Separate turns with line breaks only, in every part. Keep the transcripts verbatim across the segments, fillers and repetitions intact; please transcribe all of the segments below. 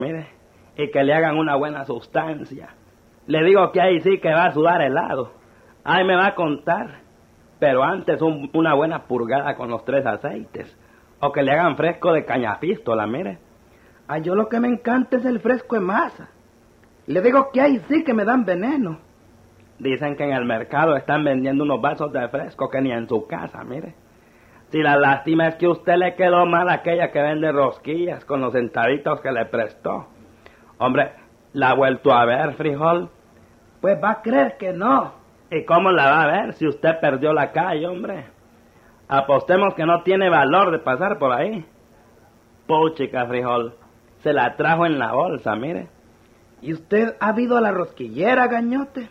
mire, y que le hagan una buena sustancia. Le digo que ahí sí que va a sudar helado. Ahí me va a contar. Pero antes un, una buena purgada con los tres aceites. O que le hagan fresco de cañapístola, mire.
A yo lo que me encanta es el fresco de masa. Le digo que ahí sí que me dan veneno.
Dicen que en el mercado están vendiendo unos vasos de fresco que ni en su casa, mire. Si la lástima es que usted le quedó mal a aquella que vende rosquillas con los centavitos que le prestó. Hombre, ¿la ha vuelto a ver, frijol?
Pues va a creer que no.
¿Y cómo la va a ver si usted perdió la calle, hombre? Apostemos que no tiene valor de pasar por ahí. Puchica, frijol, se la trajo en la bolsa, mire.
¿Y usted ha ido a la rosquillera, gañote?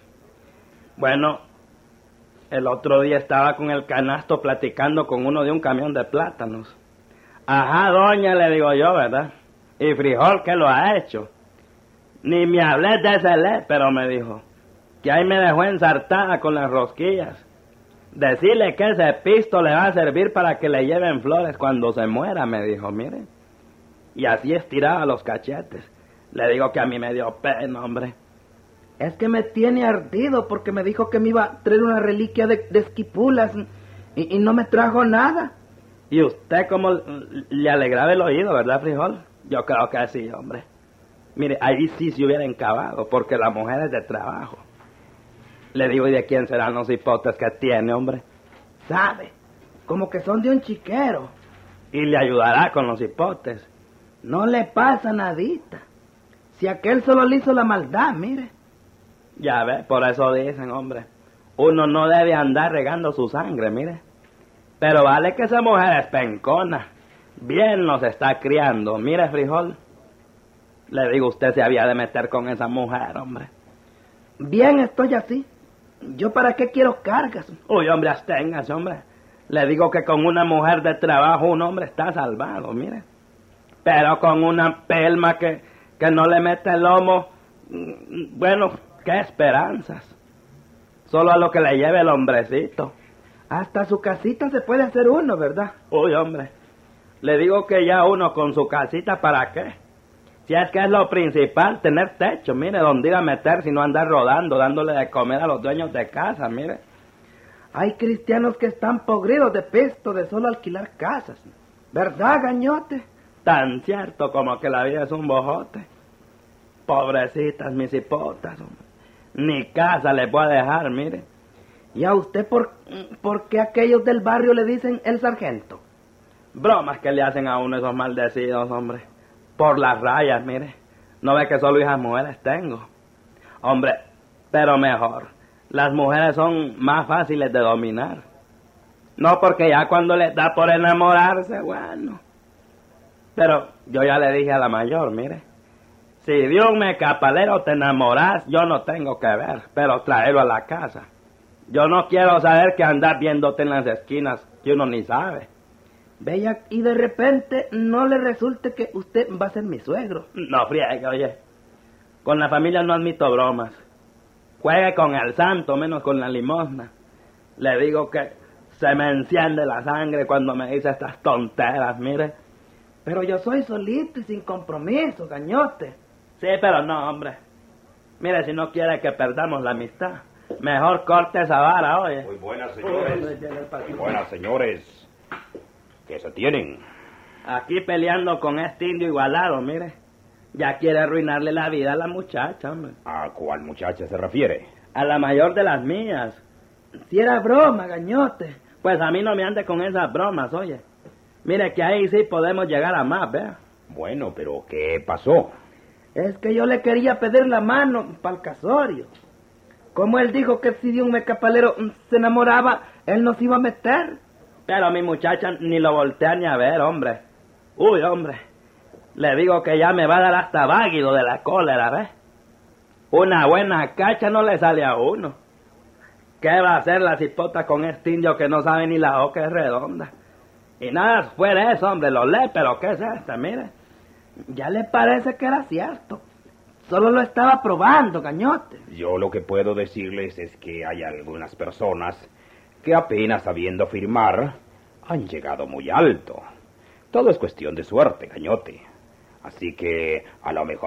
Bueno, el otro día estaba con el canasto platicando con uno de un camión de plátanos. Ajá, doña, le digo yo, ¿verdad? ¿Y frijol qué lo ha hecho? Ni me hablé de ese le, pero me dijo que ahí me dejó ensartada con las rosquillas. Decirle que ese pisto le va a servir para que le lleven flores cuando se muera, me dijo, mire. Y así estiraba los cachetes. Le digo que a mí me dio pena, hombre.
Es que me tiene ardido porque me dijo que me iba a traer una reliquia de, de esquipulas y, y no me trajo nada.
¿Y usted cómo le alegraba el oído, verdad, frijol? Yo creo que sí, hombre. Mire, ahí sí se hubiera encabado porque la mujer es de trabajo. Le digo, ¿y de quién serán los hipotes que tiene, hombre?
¿Sabe? Como que son de un chiquero.
Y le ayudará con los hipotes.
No le pasa nadita. Si aquel solo le hizo la maldad, mire.
Ya ve, por eso dicen, hombre, uno no debe andar regando su sangre, mire. Pero vale que esa mujer es pencona. Bien nos está criando, mire, frijol. Le digo, usted se había de meter con esa mujer, hombre.
Bien estoy así. ¿Yo para qué quiero cargas?
Uy, hombre, absténgase, hombre. Le digo que con una mujer de trabajo un hombre está salvado, mire. Pero con una pelma que, que no le mete el lomo, bueno, qué esperanzas. Solo a lo que le lleve el hombrecito.
Hasta su casita se puede hacer uno, ¿verdad?
Uy, hombre, le digo que ya uno con su casita, ¿para qué? Si es que es lo principal, tener techo, mire, donde ir a meter, si no andar rodando, dándole de comer a los dueños de casa, mire.
Hay cristianos que están podridos de pesto de solo alquilar casas, ¿verdad, gañote?
Tan cierto como que la vida es un bojote. Pobrecitas mis hipotas, hombre. Ni casa le puedo dejar, mire.
¿Y a usted por, por qué aquellos del barrio le dicen el sargento?
Bromas que le hacen a uno esos maldecidos, hombre. Por las rayas, mire. No ve que solo hijas mujeres tengo. Hombre, pero mejor. Las mujeres son más fáciles de dominar. No porque ya cuando les da por enamorarse, bueno. Pero yo ya le dije a la mayor, mire. Si de un mecapalero te enamoras, yo no tengo que ver, pero traerlo a la casa. Yo no quiero saber que andas viéndote en las esquinas que uno ni sabe.
Bella, y de repente no le resulte que usted va a ser mi suegro.
No friegue, oye. Con la familia no admito bromas. Juegue con el santo, menos con la limosna. Le digo que se me enciende la sangre cuando me dice estas tonteras, mire.
Pero yo soy solito y sin compromiso, gañote.
Sí, pero no, hombre. Mire, si no quiere que perdamos la amistad, mejor corte esa vara, oye.
Muy buenas, señores. Muy buenas, señores. ¿Qué se tienen?
Aquí peleando con este indio igualado, mire. Ya quiere arruinarle la vida a la muchacha, hombre.
¿A cuál muchacha se refiere?
A la mayor de las mías.
Si era broma, gañote.
Pues a mí no me ande con esas bromas, oye. Mire que ahí sí podemos llegar a más, vea.
Bueno, pero ¿qué pasó?
Es que yo le quería pedir la mano para el casorio. Como él dijo que si de un mecapalero se enamoraba, él nos iba a meter.
Pero mi muchacha ni lo voltea ni a ver, hombre. Uy, hombre. Le digo que ya me va a dar hasta váguido de la cólera, ¿ves? Una buena cacha no le sale a uno. ¿Qué va a hacer la cipota con este indio que no sabe ni la O que es redonda? Y nada fuera eso, hombre, lo lee, pero ¿qué es este? Mire.
Ya le parece que era cierto. Solo lo estaba probando, gañote.
Yo lo que puedo decirles es que hay algunas personas que apenas sabiendo firmar han llegado muy alto. Todo es cuestión de suerte, gañote. Así que a lo mejor